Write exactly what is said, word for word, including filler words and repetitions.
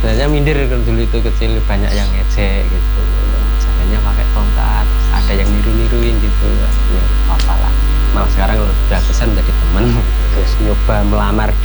sebenarnya minder kan dulu itu kecil banyak yang ngecek gitu, jalannya pakai tongkat, ada yang niru-niruin gitu, ya apa lah. Malah sekarang udah besar menjadi teman, terus nyoba melamar